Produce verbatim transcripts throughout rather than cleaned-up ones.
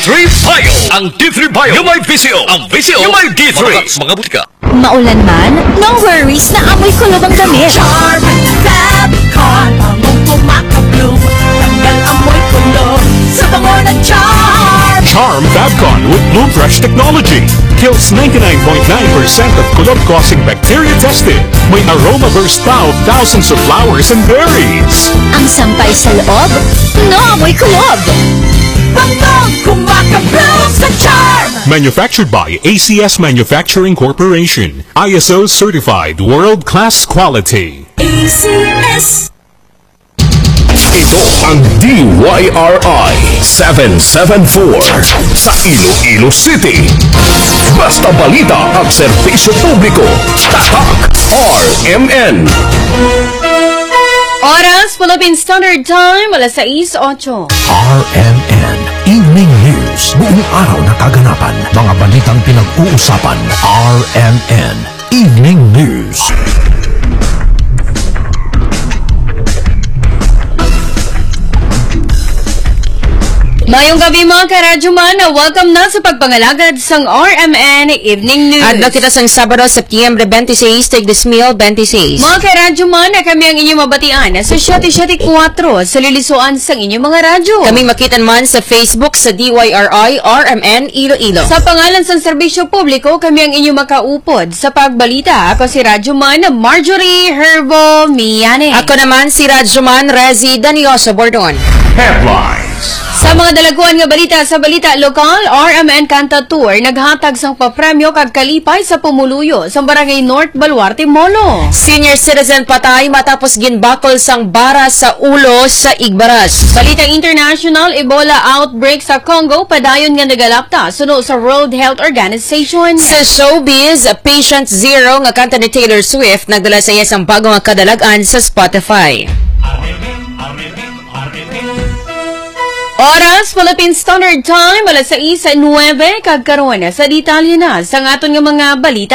three Bio. Ang D three Bio. Yung may visyo. Ang visyo. Yung may D three. Mga, mga butika. Maulan man, no worries na amoy kulob ang damit. Charm Fabcon, bangong kumakabloom. Tanggal amoy kulob sa bango ng Charm. Charm Fabcon with Bloom Fresh technology kills ninety-nine point nine percent of kulob-causing bacteria tested. May aroma burst pa of thousands of flowers and berries. Ang sampay sa loob, no amoy kulob. Bangong kumakabloom sa Charm. Manufactured by A C S Manufacturing Corporation. I S O certified world-class quality. A C S. Ito ang D Y R I seven seven four sa Iloilo City. Basta balita at serbisyo publiko. Tatak R M N. Oras, Philippine Standard Time, alas sais ocho. R M N Evening News. Buong araw na kaganapan. Mga balitang pinag-uusapan. R M N Evening News. Mayong gabi mga karadyoman, welcome na sa pagpangalagad sang R M N Evening News. At nakita sang Sabado, Setyembre twenty-seis, Tigdesmil twenty-seis. Mga karadyoman, na kami ang inyong mabatian sa siyete siyete four sa lilisuan sang inyong mga radyo. Kami makitan man sa Facebook sa D Y R I R M N Iloilo. Sa pangalan sang serbisyo publiko, kami ang inyong makaupod sa pagbalita. Ako si Radyoman Marjorie Herbo Miane. Ako naman si Radyoman Rezi Danioso Bordon. Headlines. Sa mga dalaguan nga balita sa balita lokal, R M N Canta Tour naghatag sang papremyo kag kalipay sa pumuluyo sa Barangay North Baluarte, Molo. Senior citizen patay matapos ginbakol sang bara sa ulo sa Igbaras. Balita international, Ebola outbreak sa Congo padayon nga nagalapta suno sa World Health Organization. Sa showbiz, Patient Zero nga kanta ni Taylor Swift nagdala sa iya sang bagong nga kadalagan sa Spotify. Oras, Philippine Standard Time, alas sais nuwebe, kagkaroon sa detalye na sa aton nga mga balita.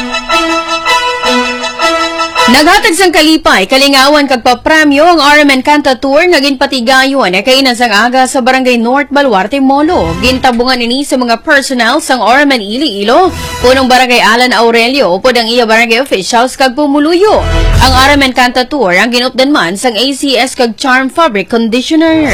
Naghatag sang kalipay, kalingawan kag papremyo ang R M N Canta Tour nga ginpatigayon na kainan sang aga sa Barangay North Baluarte, Molo. Gintabungan ini sa mga personnel sang R M N Iloilo, punong Barangay Alan Aurelio, upod ang iya barangay officials kag pumuluyo. Ang R M N Canta Tour ang ginupdan man sang A C S kag Charm Fabric Conditioner.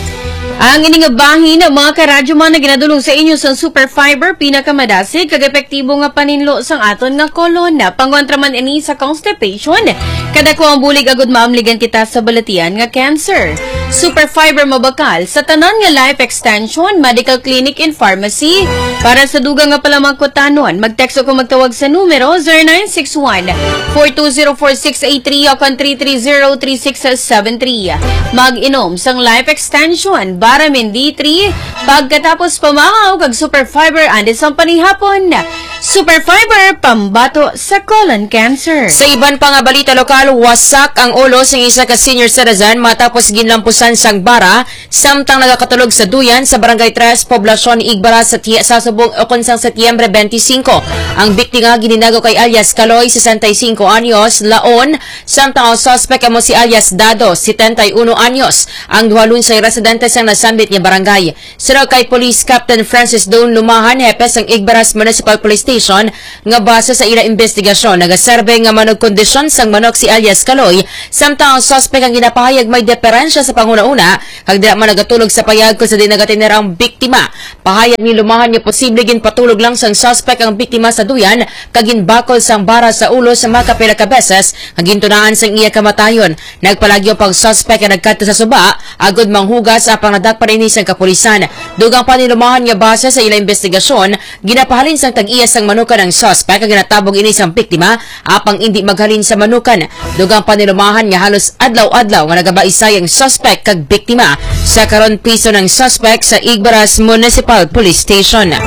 Ang iningabahin ng mga karadyoman na ginadulong sa inyo sa Super Fiber, pinakamadasig, kag-epektibo nga paninlo sang aton nga kolon na pangwantraman ini sa constipation. Kadako ang bulig agud maamligan kita sa balatian nga cancer. Super Fiber mabakal sa tanan nga life extension, medical clinic and pharmacy. Para sa dugang nga palamagkutanon, mag-text o magtawag sa numero zero nine six one, four two zero four six eight three o three three zero three six seven three. Mag-inom sang life extension, Vitamin D three, pagkatapos pamahaw kag Super Fiber andi sang panihapon. Super Fiber, pambato sa colon cancer. Sa iban pa nga balita lokal, wasak ang ulo sa isa ka senior citizen matapos ginlampusan sang bara samtang nagakatulog sa duyan sa Barangay tres, Poblasyon Igbaras sa sa subong ukon sang Setyembre twenty-five. Ang biktima gininago kay alias Kaloy, sesenta y cinco anyos, laon, samtang ang suspect amo si alias Dado, setenta y uno anyos. Ang duhalun sa residente sang nasambit nga barangay. Sira kay Police Captain Francis Don Lumahan, hepes ang Igbaras Municipal Police Station, nga base sa ila investigasyon nagaserbe nga manog kondisyon sang manok si alias Kaloy, samtang ang suspect ang ginapahayag may diferensya sa panguna-una kag dira man nagatulog sa payag ko sa di nagatinira ang biktima. Pahayag ni Lumahan nga posible ginpatulog lang sang suspect ang biktima sa duyan kag ginbakol sang bara sa ulo sa mga kapila ka beses kag gintunaan sang iya kamatayon. Nagpalagyo pang suspect nga nagkadto sa suba agud manghugas apang nadakpan ini sang kapulisan. Dugang pa ni Lumahan nga base sa ila investigasyon ginapahalin sang tag-iya sang manukan ang suspect kag ginatabog ini sang biktima apang hindi maghalin sa manukan. Dugang pa ni Lumahan nga halos adlaw-adlaw nga nagabaisay ang suspect kag biktima sa karon piso ng suspect sa Igbaras Municipal Police Station.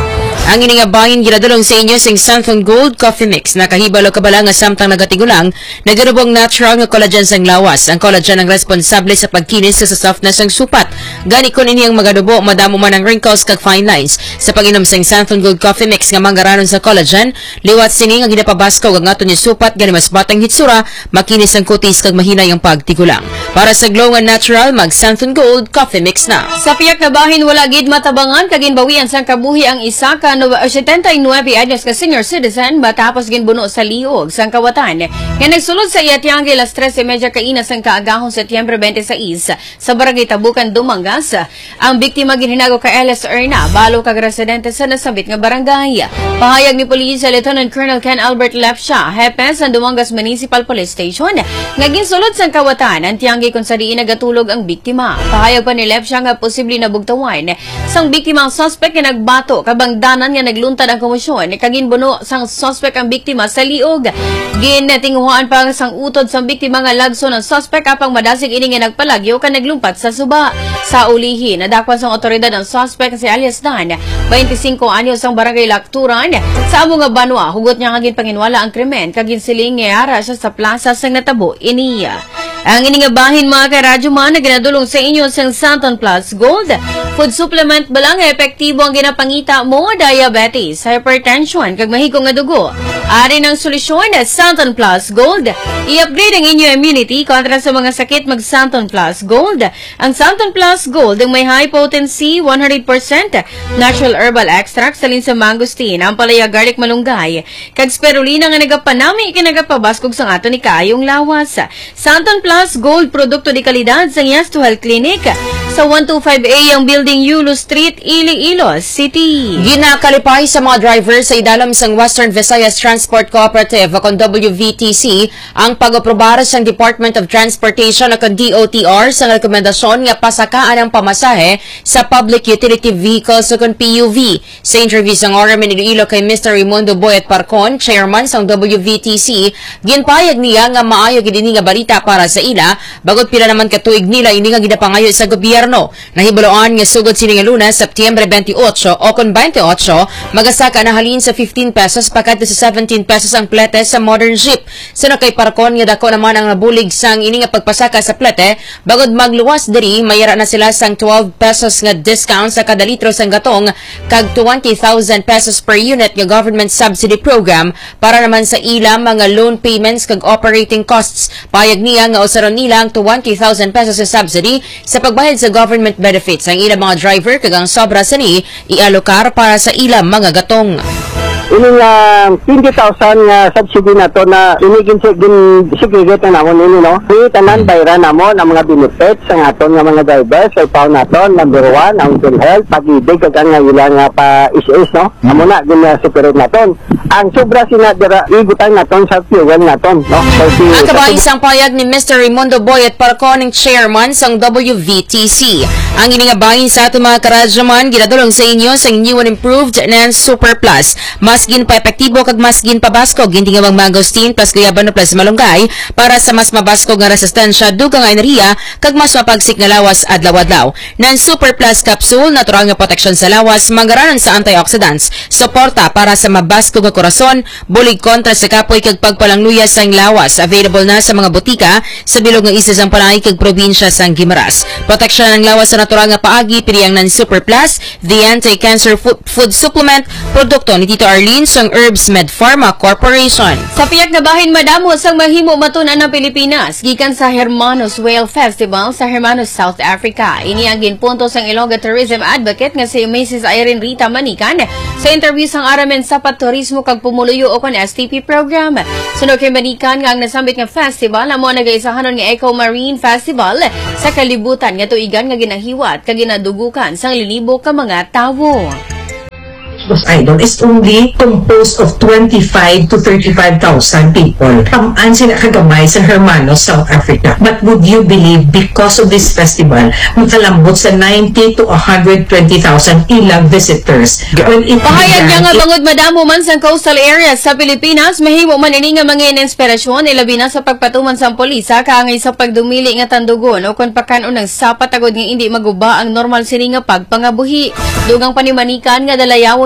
Ang ini nga bahin ginadulong sa inyo sing Santhon Gold Coffee Mix na kahibalo kabala nga samtang nagatigulang nagarubong natural nga collagen sang lawas. Ang collagen ang responsable sa pagkinis sa softness ng supat. Gani kun ini ang magadubo madamo man ang wrinkles kag fine lines. Sa pag-inom sang Santhon Gold Coffee Mix nga manggaranon sa collagen, liwat sini nga ginapabasko kag aton ni supat gani mas batang hitsura, makinis ang kutis kag mahinay ang pagtigulang. Para sa glow nga natural, mag Santhon Gold Coffee Mix na. Sa piyak na bahin wala gid matabangan kag ginbawian sang kabuhi ang isa ka setenta-nueve anyos ka senior citizen matapos ginbuno sa liog sang kawatan. Nga nagsulod sa Iyatiangge las tres y media kainas ang kaagahong Setyembre twenty-seis sa barangay Tabukan, Dumangas. Ang biktima ginhinago ka L S Erna, balo kag residente sa nasabit nga barangay. Pahayag ni Police Lieutenant Colonel Ken Albert Lepsha, hepe sa Dumangas Municipal Police Station, nga ginsulod sang kawatan ang Tiangge kung sa diin nagatulog ang biktima. Pahayag pa ni Lepsha nga posible na bugtawan sang biktima ang suspect nga nagbato kabang danan nga nagluntad ang komosyon kaginbuno sang suspect ang biktima sa liog. Ginatinguhan pa sang utod sang biktima nga lagso ng suspect apang madasig ini nga nagpalagyo ka naglumpat sa suba. Sa ulihi nadakwan sang otoridad ang suspect si alias Dan, twenty-five anyos sang barangay Lakturan sa amo nga Banwa. Hugot niya nga ginpanginwala ang krimen kagin siling ngayara siya sa plaza sang natabo iniya. Ang ini nga bahin mga karadyo man na ginadulong sa inyo sang Santhon Plus Gold food supplement balang epektibo ang ginapangita mo diabetes, hypertension kag mahigong nga dugo. Ari ng solusyon na Santhon Plus Gold. I-upgrade ang inyong immunity kontra sa mga sakit mag Santhon Plus Gold. Ang Santhon Plus Gold ang may high potency one hundred percent natural herbal extract sa linsa mangosteen, ang palaya garlic malunggay kag spirulina nga nagapanami ikinagapabaskog sang ato ni kaayong lawas. Santhon Plus Gold produkto di kalidad sa Yes to Health Clinic sa one twenty-five A ang Building Yulo Street, Iloilo City. Ginakalipay sa mga driver sa idalam sang Western Visayas Transport Cooperative o kung W V T C ang pag-aprobar sang Department of Transportation o kung D O T R sa rekomendasyon nga pasakaan ang pamasahe sa Public Utility Vehicles o kung P U V. Sa interview sang R M N Iloilo kay Mister Raimundo Boyet Parcon, chairman sang W V T C, ginpayag niya nga maayo gid ini nga balita para sa ila bagod pila naman katuig nila ini nga gidapangayo sa gobyerno. Nahibuloan nga sugod sini nga Lunes, Setyembre twenty-eight o kon twenty-eight, magasaka na halin sa fifteen pesos pagkat sa seventeen pesos ang plete sa modern jeep. Sino kay Parcon nga dako naman ang nabulig sang ini nga pagpasaka sa plete, bagod magluwas diri mayara na sila sang twelve pesos nga discount sa kada litro sang gatong kag twenty thousand pesos per unit nga government subsidy program para naman sa ila mga loan payments kag operating costs. Payag niya nga usaron nila ang twenty thousand pesos sa subsidy sa pagbayad sa government benefits ang ilang mga driver kag ang sobra sa ni ialokar para sa ilang mga gatong. Ini nga twenty thousand nga subsidy na to na inigin sa gin segregate na namon ini no. Free tanan bayran namon ang mga benefits ang aton nga mga drivers kay pao naton number one ang health pag-ibig kag ang ilang nga pa is-is no. Amo na gin separate naton. Ang sobra sina dira igutan naton sa fuel naton no. Ang kabahin sang payag ni Mister Raimundo Boyet Parcon, chairman sang W V T C. Ang ini nga bahin sa ato mga karadyaman ginadulong sa inyo sang new and improved Nan Super Plus. Mas gin pa epektibo kag mas gin pabaskog hindi nga mag mangosteen plus guyaban plus malunggay para sa mas mabaskog nga resistensya dugang nga enerhiya kag mas mapagsik nga lawas adlaw-adlaw. Nan Super Plus Capsule natural nga protection sa lawas manggaranon sa antioxidants, suporta para sa mabaskog nga korason, bulig kontra sa kapoy kag pagpalangluya sang lawas. Available na sa mga botika sa bilog nga isla sang Panay kag probinsya sang Guimaras. Proteksyon ng lawas sa natural nga paagi pili ang Nan Super Plus, the anti-cancer food, food supplement produkto ni Tito Arlene sang Herbs Med Pharma Corporation. Sa piyak na bahin madamo sang mahimo matunan ng Pilipinas gikan sa Hermanos Whale Festival sa Hermanos, South Africa. Ini ang ginpunto sang Ilongga Tourism Advocate nga si Missus Irene Rita Manikan sa interview sang Aramen Sapat Turismo kag Pumuluyo o kon S T P program. Sunod kay Manikan nga ang nasambit nga festival amo nagaisahanon nga Eco Marine Festival sa kalibutan nga tuigan nga ginahiwat kag ginadugukan sang lilibo ka mga tawo. Because Idol is only composed of twenty-five to thirty-five thousand people. Tamaan sila kagamay sa Hermanos, South Africa. But would you believe, because of this festival, makalambot sa ninety to one hundred twenty thousand ilang visitors. When it Pahayag niya nga bangod madamo man sa coastal areas sa Pilipinas, mahimo man ini nga mga inspirasyon ilabi na sa pagpatuman sa polisa kaangay sa pagdumili nga tandugon o kon pakanon ng sapat agod nga hindi maguba ang normal sini nga pagpangabuhi. Dugang panimanikan nga dalayawon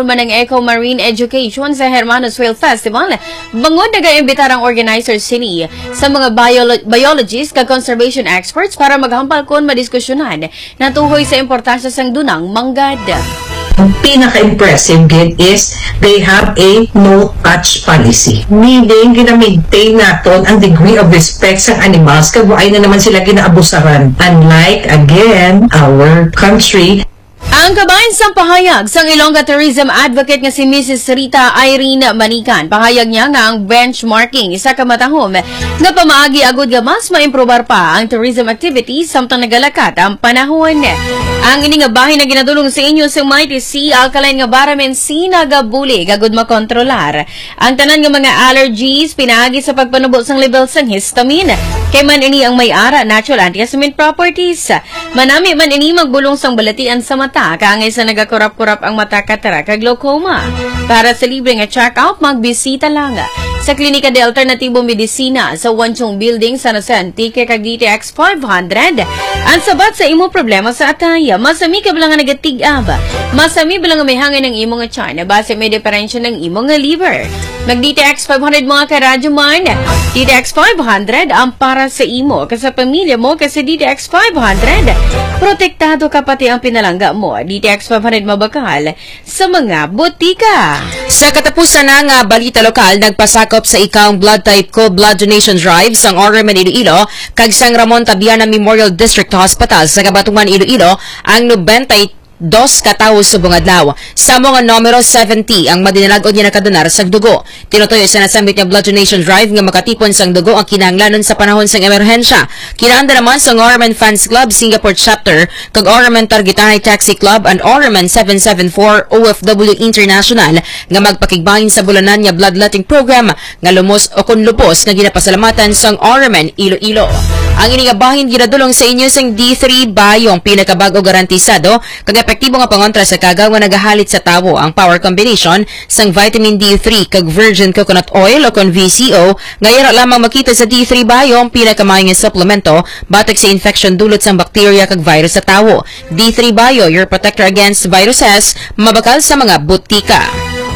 naman ng Eco Marine Education sa Hermanos Whale Festival. Bangod nag-iimbitar ang organizer sini sa mga biolo- biologists kag conservation experts para maghampal kon madiskusyonan na tuhoy sa importansya sang dunang manggad. Ang pinaka-impressive gid is they have a no-touch policy. Meaning, gina-maintain naton ang degree of respect sa animals kag ay na naman sila ginaabusaran. Unlike, again, our country. Ang kabayan sang pahayag sang Ilongga Tourism Advocate nga si Missus Rita Irene Manikan. Pahayag niya nga ang benchmarking isa ka matahom nga pamaagi agud nga mas maimprobar pa ang tourism activities samtang nagalakat ang panahon. Ang ini nga bahin na ginadulong sa inyo sa Mighty Sea Alkaline nga Baramen Sea nagabuli gagud makontrolar ang tanan nga mga allergies pinaagi sa pagpanubo sang level sang histamine. Kay man ini ang may-ara natural antihistamine properties. Manami man ini magbulong sang balatian sa mata kaangay sa nagakurap-kurap ang mata, katarak kag glaucoma. Para sa libre nga check-out, magbisita lang sa Klinika de Alternatibo Medicina sa Wanchong Building, San Jose Antique kag D T X five hundred. Ang sabat sa imo problema sa ataya, masami ka bilang nga nagatig-ab. Masami bilang nga may hangin ng imo nga tiyan, base may diferensya ng imo nga liver. Mag D T X five hundred mga karadyo man. D T X five hundred ang para sa imo, kasi pamilya mo, kasi D T X five hundred. Protektado ka pati ang pinalangga mo. D T X five hundred mabakal sa mga butika. Sa katapusan na nga balita lokal, nagpasakop sa ikaong blood type ko blood donation drive sang R M N Iloilo kag sang Ramon Tabiana Memorial District Hospital sa Kabatuman Iloilo ang ninety dos katawo sa bungadlaw. Sa mga numero seventy ang madinalagod niya nakadonar sa dugo. Tinutoyo sa nasambit nga blood donation drive nga makatipon sang dugo ang kinahanglanon sa panahon sang emerhensya. Kinaanda naman sa R M N Fans Club Singapore Chapter kag R M N Targetay Taxi Club and R M N seven seven four O F W International nga magpakigbahin sa bulanan nga bloodletting program nga lumos o kun lupos nga ginapasalamatan sang R M N Iloilo. Ang inigabahin ginadulong sa inyo sang D three bayong pinakabago garantisado kag epektibo nga pangontra sa kagaw nga nagahalit sa tawo ang power combination sang vitamin D three kag virgin coconut oil o kon V C O nga yara lamang makita sa D three bayong pinakamayong supplemento batok sa infection dulot sang bacteria kag virus sa tawo. D three Bio, your protector against viruses, mabakal sa mga butika.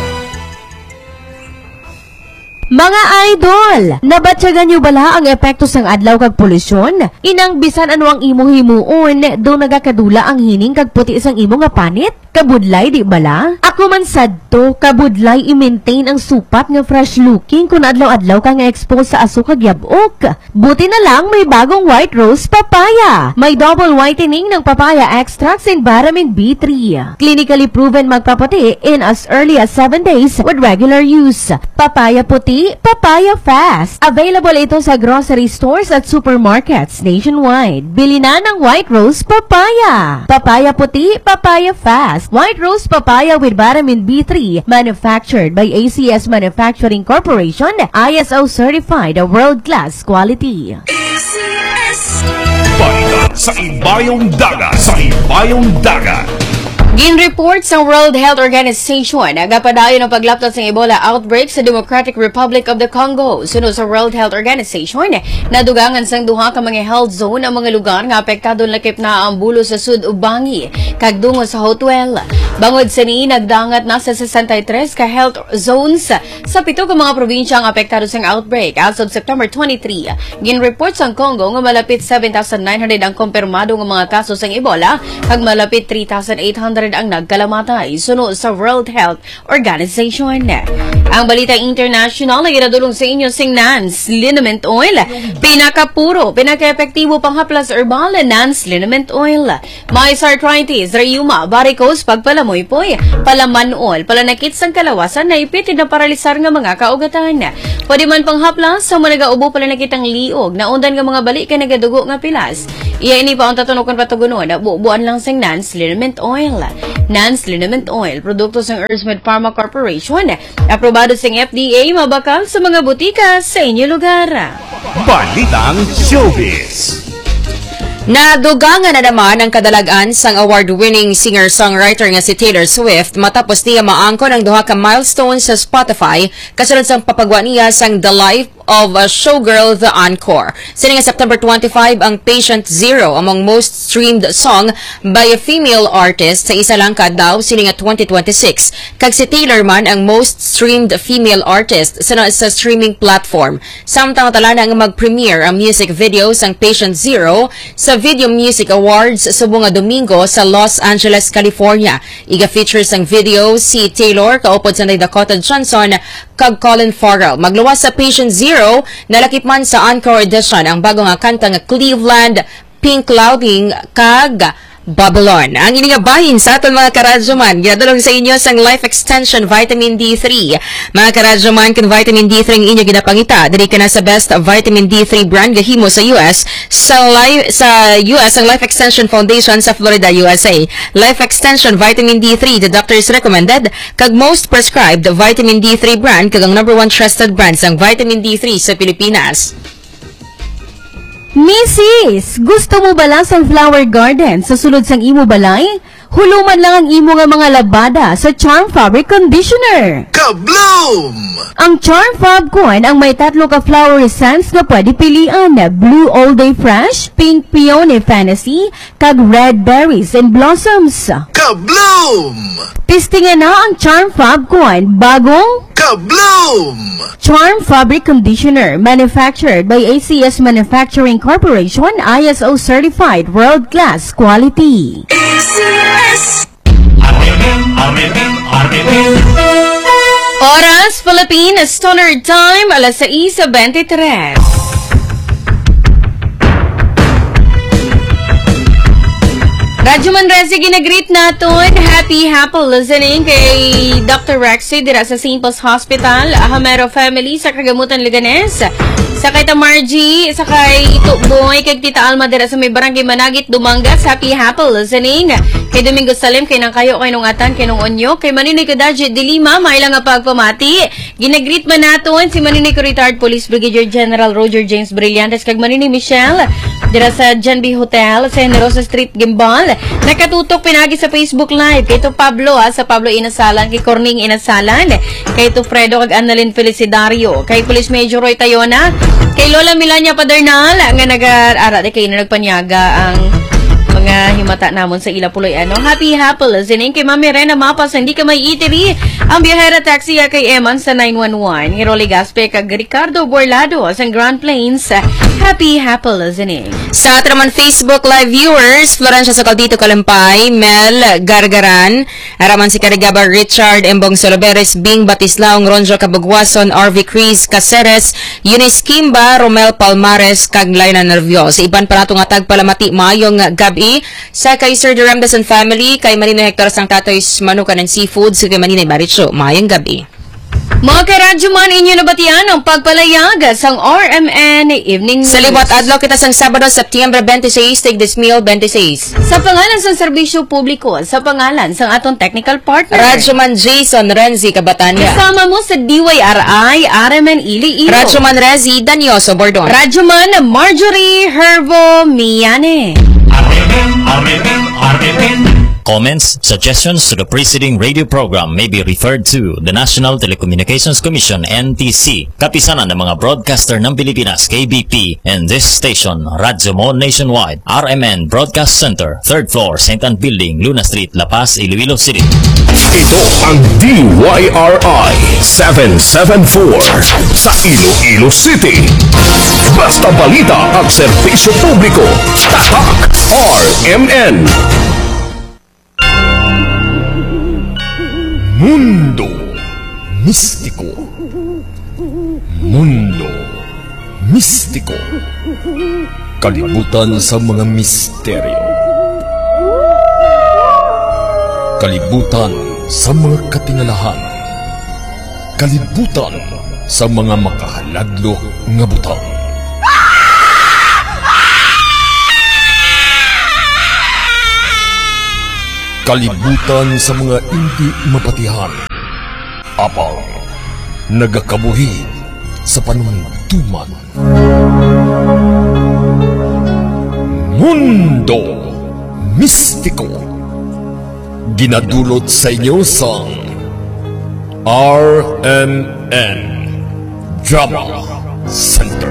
Mga idol, nabatyagan nyo bala ang epekto sang adlaw kag polusyon? Inang bisan ano ang imo himuon, do nagakadula ang hining kag puti sang imo nga panit? Kabudlay di bala? Ako man sadto, kabudlay i-maintain ang supat nga fresh looking kung adlaw-adlaw ka nga expose sa aso kag yabok. Buti na lang may bagong White Rose Papaya. May double whitening ng papaya extracts in vitamin B three. Clinically proven magpaputi in as early as seven days with regular use. Papaya puti, papaya fast. Available ito sa grocery stores at supermarkets nationwide. Bili na ng White Rose Papaya. Papaya puti, papaya fast. White Rose Papaya with vitamin B three, manufactured by A C S Manufacturing Corporation, I S O certified, a world-class quality. Balita sa Ibayong Dagat. Sa Ibayong Dagat. Gin-report sa World Health Organization nagapadayon ang paglaptot sa Ebola outbreak sa Democratic Republic of the Congo. Sunod sa World Health Organization, nadugangan sang duha ka mga health zone ang mga lugar nga apektado lakip na ang bulo sa Sud Ubangi kag dungo sa Hotwell. Bangod sa ni nagdangat na sa sixty-three ka health zones sa pito ka mga probinsya ang apektado sang outbreak. As of September twenty-third, gin-report sa Congo nga malapit seven thousand nine hundred ang kumpirmado nga mga kaso sang Ebola kag malapit three thousand eight hundred ang nagkalamatay sunod sa World Health Organization. Ang balita international na ginadulong sa inyo sing Nance Liniment Oil. Pinakapuro, pinaka-epektibo panghaplas herbal Nance Liniment Oil. May arthritis, rheuma, varicose, pagpalamoy-poy, palamanol, palanakit sang kalawasan na ipitid na paralisar nga mga kaugatan. Pwede man panghaplas sa mga nagaubo palanakit ang liog na undan nga mga balik ka nagadugo nga pilas. Iya ini pa ang tatunukan patugunon na buubuan lang sang Nance Liniment Oil. Nance Liniment Oil, produkto sang Earthmed Pharma Corporation, aprobado sang F D A, mabakal sa mga butika sa inyo lugar. Balitang Showbiz. Nadugangan na naman ang kadalagan sang award-winning singer-songwriter nga si Taylor Swift matapos niya maangkon ang duha ka milestone sa Spotify kasunod sang papagwa niya sang The Life of a Showgirl The Encore. Sini nga September twenty-five ang Patient Zero among most streamed song by a female artist sa isa lang ka daw sini nga twenty twenty-six. Kag si Taylor man ang most streamed female artist sa, sa streaming platform. Samtang tala na nga mag-premiere ang music video sang Patient Zero sa Video Music Awards sa bunga Domingo sa Los Angeles, California. Iga-feature sang video si Taylor kaupod sa Dakota Johnson kag Colin Farrell. Magluwas sa Patient Zero, nalakip man sa encore edition ang bago nga kanta nga Cleveland, Pink Clouding kag Babylon. Ang ini nga bahin sa aton mga karadyoman, ginadulog sa inyo sang Life Extension Vitamin D three. Mga karadyoman, kung Vitamin D three ang inyo ginapangita, diri ka na sa best Vitamin D three brand gahimo sa U S. Sa, live, sa U S, ang Life Extension Foundation sa Florida, U S A. Life Extension Vitamin D three, the doctor's recommended, kag most prescribed Vitamin D three brand, kag ang number one trusted brand sang Vitamin D three sa Pilipinas. Missus, gusto mo ba lang sang flower garden sa sulod sang imo balay? Huluman lang ang imo nga mga labada sa Charm Fabric Conditioner. Kabloom! Ang Charm Fab Coin ang may tatlo ka flower scents na pwede pilian na Blue All Day Fresh, Pink Peony Fantasy, kag Red Berries and Blossoms. Kabloom! Pistingan na ang Charm Fab Coin bagong Kabloom! Charm Fabric Conditioner, manufactured by A C S Manufacturing Corporation, I S O certified world-class quality. A C S. Oras Philippine Standard Time, alas sais twenty-three. Radyo Manresi, ginagreet naton. Happy, happy listening kay Doctor Rexy dira sa Saint Paul's Hospital, Ahamero family sa Kagamutan, Leganes. Sa kay Tamarji, sa kay Ituboy, kay Tita Alma dira sa may barangay Managit, Dumangas. Happy, happy listening. Kay Domingo Salim, kay nang kayo, kay nung atan, kay nung onyo. Kay Maninay Kadaji Dilima, may lang nga pagpamati. Ginagreet man naton si Maninay ko retired Police Brigadier General Roger James Brillantes, kag Maninay Michelle dira sa John B. Hotel sa Generosa Street, Gimbal. Nakatutok pinagi sa Facebook Live kay to Pablo ha, sa Pablo Inasalan, kay Corning Inasalan, kay to Fredo kag Annalyn Felicidario, kay Police Major Roy Tayona, kay Lola Milania Padernal nga nag-ara kay na nagpanyaga ang mga himata namon sa Ilapuloy. Ano, happy happy listening kay Mami Rena Mapas, hindi ka may itiri ang biyahera taxi kay Eman sa nine one one, kay Rolly Gaspe kag Ricardo Borlado sa Grand Plains. Happy happy listening. Sa atraman Facebook Live viewers, Florencia sa Caldito Kalampay, Mel Gargaran, araman si Carigaba Richard, Embong Soloberes, Bing Batislaong, Ronjo Kabugwason, R V Cris Caceres, Eunice Kimba, Romel Palmares, kag Laina Nervios. Iban pa nato nga tagpalamati mayong gabi sa kay Sir Duremdes and family, kay Marino Hector sang Tatoy's Manukan and Seafoods, kay Maninay Baricho. Mayong gabi. Mga karadyo man, inyo nabatian ang pagpalayag sang R M N Evening News. Sa liwat adlaw kita sang Sabado, September twenty-six, tig Desmil twenty-six. Sa pangalan sang serbisyo publiko, sa pangalan sang aton technical partner, Radyoman Jason Renzi Kabatanya. Kasama mo sa D Y R I, R M N Iloilo. Radyoman Rezi Danioso Bordon. Radyoman Marjorie Hervo Miane. Comments, suggestions to the preceding radio program may be referred to the National Telecommunications Commission N T C, kapisanan ng mga broadcaster ng Pilipinas K B P, and this station, Radyo Mo Nationwide, R M N Broadcast Center, third floor, Saint Anne Building, Luna Street, La Paz, Iloilo City. Ito ang D Y R I seven seven four sa Iloilo City. Basta balita at serbisyo publiko, tatak R M N. Mundo Mistiko. Mundo Mistiko. Kalibutan sa mga misteryo. Kalibutan sa mga katingalahan. Kalibutan sa mga makahaladlok nga butang. Kalibutan sa mga hindi mapatihan. Apang nagakabuhi sa panuntuman. Mundo Mistiko. Ginadulot sa inyo sa R M N Drama Center.